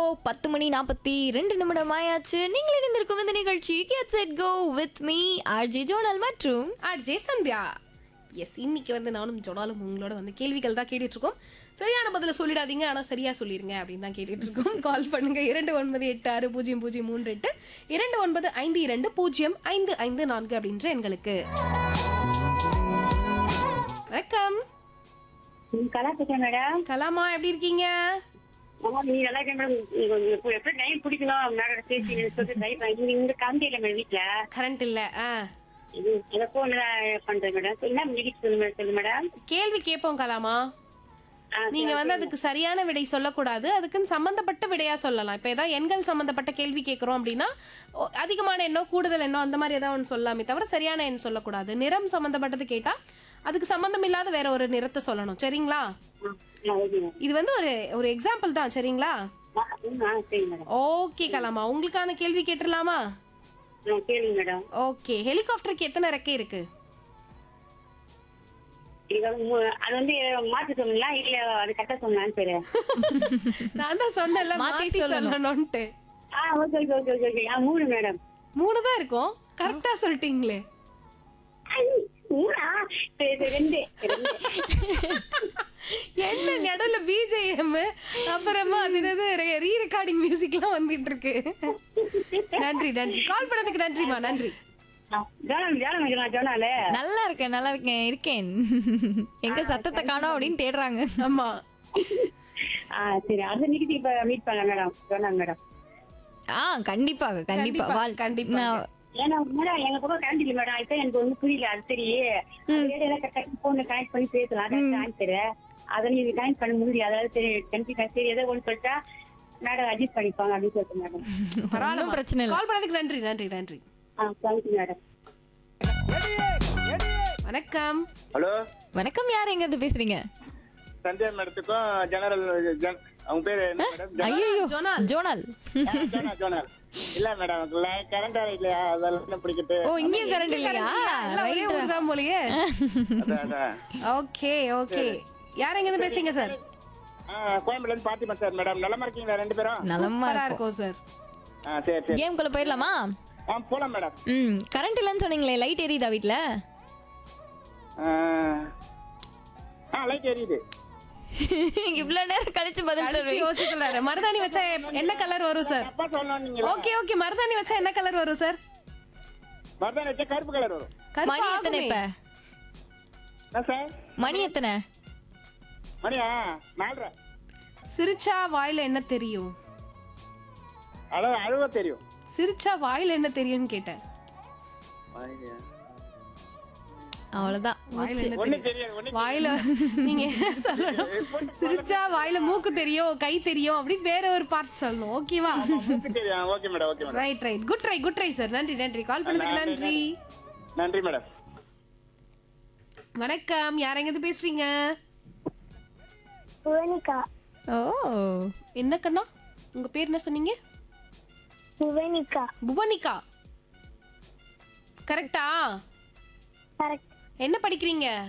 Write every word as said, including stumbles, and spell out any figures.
பத்து மணி நாற்பத்தி ரெண்டு நிமிடம் ஆயாச்சு. நீங்கள் இணைந்திருக்கும் இந்த நிகழ்ச்சி Get Set Go with me RJ zonal மற்றும் ஆர்ஜே சந்தியா. எஸ், இன்னைக்கு வந்து நானும் ஜொனாலும் உங்களோட வந்து கேள்விகள் தான் கேட்டுட்டு இருக்கோம். சரியான பதில சொல்லிடாதீங்க, ஆனால் சரியா சொல்லிருங்க அப்படின்னு தான் கேட்டுட்டு இருக்கோம். கால் பண்ணுங்க இரண்டு ஒன்பது எட்டு ஆறு பூஜ்ஜியம் பூஜ்ஜியம் மூன்று எட்டு இரண்டு ஒன்பது ஐந்து இரண்டு பூஜ்ஜியம் ஐந்து ஐந்து நான்கு அப்படின்ற எண்களுக்கு. வணக்கம். கலா பேசுறேன் மேடம். கலாமா, எப்படி இருக்கீங்க? ஆமா, நீங்க நல்லா இருக்கேன் மேடம். நீங்க எப்ப- எப்படி டைம் பிடிக்கணும் மேடம் பேசி சொல்லிட்டு ட்ரை பண்ணி இங்க கரண்ட் இல்லை மேடம் வீட்டுல. கரண்ட் இல்ல. ஆ, இது இதை போன்ல பண்றேன் மேடம். என்ன முடிக்க சொல்லு மேடம் சொல்லு மேடம். கேள்வி கேட்போம் கலாமா. ஆ, நீங்க வந்து அதுக்கு சரியான விடை சொல்லக்கூடாது, அதுக்குன்னு சம்பந்தப்பட்ட விடையா சொல்லலாம். இப்போ ஏதாவது எண்கள் சம்பந்தப்பட்ட கேள்வி கேட்குறோம் அப்படின்னா ஒ- அதிகமான எண்ணோ கூடுதல் எண்ணோ அந்த மாதிரி ஏதாவது ஒன்று சொல்லலாமே தவிர சரியான எண் சொல்லக்கூடாது. நிறம் சம்பந்தப்பட்டது கேட்டா அதுக்கு சம்பந்தம் இல்லாத வேற ஒரு நிறத்தை சொல்லணும். சரிங்களா? ஆ, ஆ, ஓகே மேடம். இது வந்து ஒரு ஒரு எக்ஸாம்பிள் தான். சரிங்களா? ஆ, ஆ, சரி மேடம். ஓகே கலாமா, உங்களுக்கான கேள்வி கேட்டுடலாமா? ஆ, கேளுங்க மேடம். ஓகே, ஹெலிகாப்டருக்கு எத்தனை ரெக்கை இருக்கு? இது வந்து மு- அது வந்து மாத்தி சொன்னீங்களா இல்ல அது கரெக்டா சொன்னான்னு சரி. நான் தான் சொன்னேன்ல மாத்தி மாத்தி சொல்லணும். சொல்லணும்ட்டு. ஆ, okay okay okay okay okay. ஆ, மூணு மேடம். மூணு தான் இருக்கும். கரெக்டா சொல்லிட்டீங்களே. ஐ, மூணா? சரி, சரி, ரெண்டு ரெண்டு. என்ன நடுவுல பிஜிஎம் அப்புறமா அது என்னது ரீ ரெக்கார்டிங் மியூசிக்லாம் வந்துட்டு இருக்கு. நன்றி நன்றி, கால் பண்ணதுக்கு நன்றிமா. நன்றி. ஆ, ஜோனால் ஜோனால் ஜோனால் ஜோனாலு. நல்லா இருக்கேன் நல்லா இருக்கேன் இருக்கேன் எங்க சத்தத்தை காணோம் அப்படின்னு தேடுறாங்க. ஆமா, ஆ, சரி, அடுத்த நிகழ்ச்சி இப்ப மீட் பண்ணலாம் மேடம். Zonal madam. ஆ கண்டிப்பாக கண்டிப்பா கண்டிப்பா, வாழ் கண்டிப்பா. நான் ஏன்னா மேடம் எங்க பக்கம் கரண்ட் இல்லை மேடம். அதுதான் எனக்கு ஒன்றும் புரியல. அது சரி போன்ல கனெக்ட் பண்ணி பேசலாம் ஆன்சர். அதை நீங்க கனெக்ட் பண்ண முடியாது. அதாவது சரி கண்டிப்பா சரி ஏதோ ஒன்று சொல்லிட்டா மேடம் அட்ஜஸ்ட் பண்ணிப்பாங்க அப்படின்னு சொல்லிட்டு மேடம். பரவாயில்ல, ஒண்ணும் பிரச்சனை இல்ல. கால் பண்ணதுக்கு நன்றி நன்றி நன்றி. ஆ, தேங்க்யூ மேடம். வணக்கம். ஹலோ, வணக்கம், யார் எங்க இருந்து பேசுறீங்க? சந்தியா மேடத்துக்கும் ஜெனரல் ஜென்- அவங்க பேரு என்ன மேடம்? ஜென- ஐயோ ஜோனால். ஜோனல். ஆ, ஜோனா, ஜோனா. இல்ல மேடம், கரண்ட் இல்லையா, அதெல்லாம் என்ன பிடிக்கிட்டு. ஓ இங்கேயும் கரண்ட் இல்லையா? எல்லாம் ஒரே ரைட். ஊர் தான் போலயே. அதான், அதான். ஓகே ஓகே, யார் எங்க இருந்து பேசுறீங்க சார்? ஆ, கோயம்புல இருந்து பாத்திமா சார். மேடம் நலமா இருக்கீங்களா ரெண்டு பேரும்? நலமா சூப்பரா இருக்கும். இருக்கும் சார். ஆ, சரி சரி. கேம் குள்ள போயிடலாமா? ஆ, போலாம் மேடம். ம் கரண்ட் இல்லைன்னு சொன்னீங்களே, லைட் எரியுதா வீட்ல? ஆ, ஆ, லைட் எரியுது. இவ்வளவு நேரம் கழிச்சு பதில் கழிச்சு சொல்றீங்க. யோசிக்கலாரு. மருதாணி வச்சா என்ன கலர் வரும் சார்? அப்பா சொல்லணும் நீங்க. ஓகே ஓகே, மருதாணி வச்சா என்ன கலர் வரும் சார்? மருதாணி வச்சா கருப்பு கலர் வரும். மணி எத்தனை இப்ப? என்ன சார்? மணி எத்தனை? மணியா நாலரை. சிரிச்சா வாயில என்ன தெரியும்? அளவு அழுவ தெரியும். சிரிச்சா வாயில என்ன தெரியும்னு கேட்டேன். அவ்வளவுதான். வாயில என்ன ஒண்ணு தெரியும்? தெரியாது, ஒண்ணு வாயில நீங்க என்ன சொல்லணும்? சிரிச்சா வாயில மூக்கு தெரியும், கை தெரியும், அப்படி வேற ஒரு பார்ட் சொல்லணும். ஓகேவா? மூக்கு தெரியும். Okay madam, okay madam. Right right, good try good try sir. நன்றி நன்றி, கால் பண்ணதுக்கு நன்றி. நன்றி மேடம். வணக்கம், யார் எங்க இருந்து பேசுறீங்க? புவனிகா. ஓ என்ன கண்ணா, உங்க பேர் என்ன சொன்னீங்க? புவனிகா. புவனிகா. கரெக்டா? கரெக்ட். என்ன படிக்கிறீங்க?